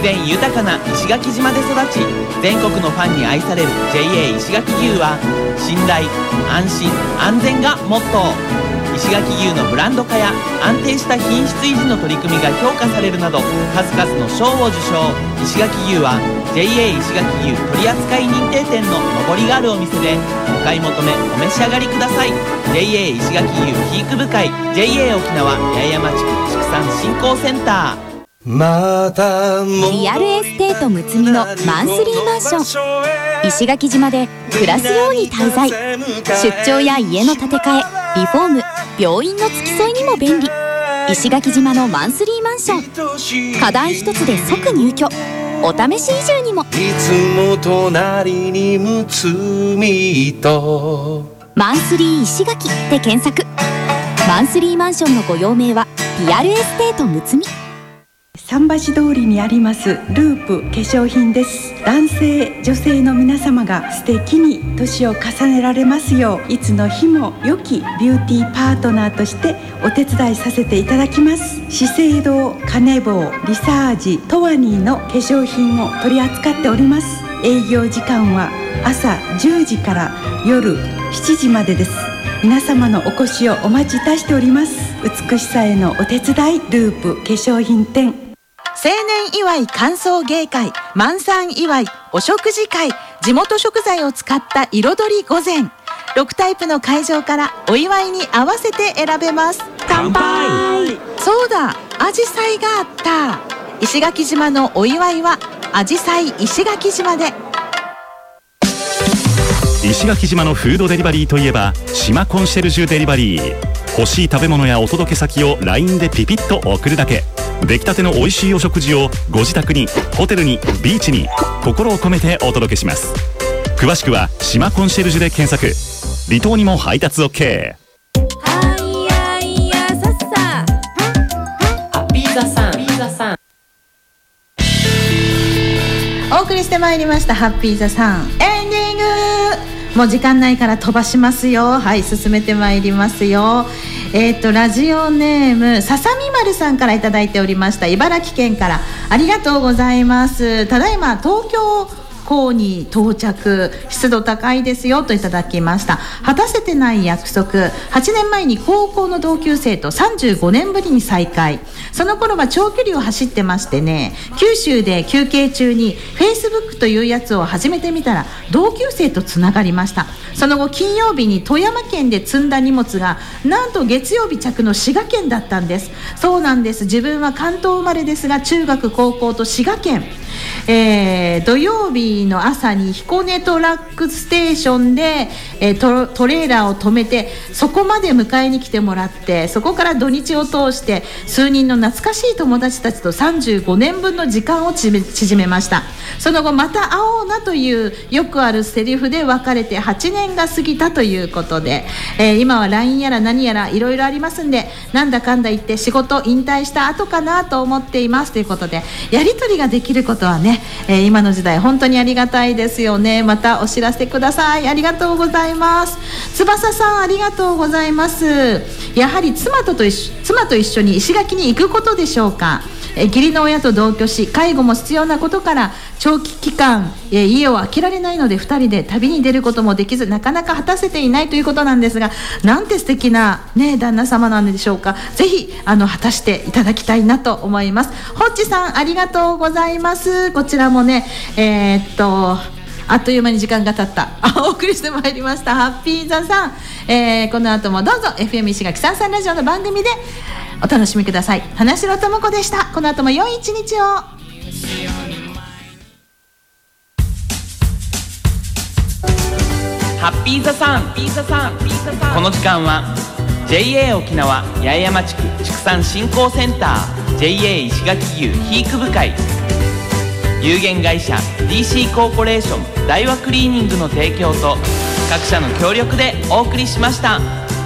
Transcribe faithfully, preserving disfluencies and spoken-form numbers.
自然豊かな石垣島で育ち、全国のファンに愛される ジェイエー 石垣牛は信頼、安心、安全がモットー。石垣牛のブランド化や安定した品質維持の取り組みが評価されるなど数々の賞を受賞。石垣牛は ジェイエー 石垣牛取扱認定店の上りがあるお店でお買い求めお召し上がりください。 ジェイエー 石垣牛ヒーク部会 ジェイエー 沖縄八重山地区畜産振興センター。 またもリアルエステートむつみのマンスリーマンション、石垣島で暮らすように滞在。出張や家の建て替え、リフォーム、病院の付き添いにも便利。石垣島のマンスリーマンション、課題一つで即入居、お試し移住にも。 いつも隣にむつみとマンスリー石垣で検索。マンスリーマンションのご用命はリアルエステートむつみ。 桟橋通りにありますループ化粧品です。男性女性の皆様が素敵に年を重ねられますよう、いつの日も良きビューティーパートナーとしてお手伝いさせていただきます。資生堂、カネボウ、リサージ、トワニーの化粧品を取り扱っております。営業時間は朝じゅうじから夜しちじまでです。皆様のお越しをお待ちいたしております。美しさへのお手伝い、ループ化粧品店。 青年祝い歓送迎会、満産祝い、お食事会、地元食材を使った彩り御膳、ろくタイプの会場からお祝いに合わせて選べます。 乾杯。 そうだ、アジサイがあった。石垣島のお祝いはアジサイ石垣島で。 石垣島のフードデリバリーといえば島コンシェルジュデリバリー。欲しい食べ物やお届け先を ライン でピピッと送るだけ。出来たての美味しいお食事をご自宅に、ホテルに、ビーチに心を込めてお届けします。詳しくは島コンシェルジュで検索。離島にも配達 OK。 はいやいやさっさハッピーザさん、ピーザさん。 お送りしてまいりましたハッピーザさん、エンディング。もう時間ないから飛ばしますよ。はい、進めてまいりますよ。えーとラジオネームささみまるさんからいただいておりました。茨城県から、ありがとうございます。ただいま東京港に到着、湿度高いですよといただきました。果たせてない約束。はちねんまえに高校の同級生とさんじゅうごねんぶりに再会。その頃は長距離を走ってましてね、九州で休憩中に Facebook というやつを始めてみたら同級生とつながりました。その後金曜日に富山県で積んだ荷物がなんと月曜日着の滋賀県だったんです。そうなんです。自分は関東生まれですが中学高校と滋賀県、えー、土曜日の朝に彦根トラックステーションで、えー、ト, トレーラーを止めてそこまで迎えに来てもらって、そこから土日を通して数人の懐かしい友達たちとさんじゅうごねんぶんの時間を縮めました。その後また会おうなというよくあるセリフで別れてはちねんが過ぎたということで、えー、今は ライン やら何やらいろいろありますんで、なんだかんだ言って仕事引退した後かなと思っていますということで、やり取りができることはね、えー、今の時代本当にありがたいですよね。またお知らせください。ありがとうございます。翼さん、ありがとうございます。やはり妻とと一緒、妻と一緒に石垣に行くことでしょうか。え義理の親と同居し、介護も必要なことから長期期間え家を空けられないのでふたりで旅に出ることもできず、なかなか果たせていないということなんですが、なんて素敵な、ね、旦那様なんでしょうか。ぜひあの果たしていただきたいなと思います。ホッチさん、ありがとうございます。こちらもね、えー、っとあっという間に時間が経ったお送りしてまいりましたハッピーザさん、えー、この後もどうぞ エフエム 石垣さんさんラジオの番組でお楽しみください。花城智子でした。この後も良い一日を。 ハッピーザさん、この時間は ジェイエー 沖縄八重山地区畜産振興センター ジェイエー 石垣牛ヒーク部会、有限会社 ディーシー コーポレーション大和クリーニングの提供と各社の協力でお送りしました。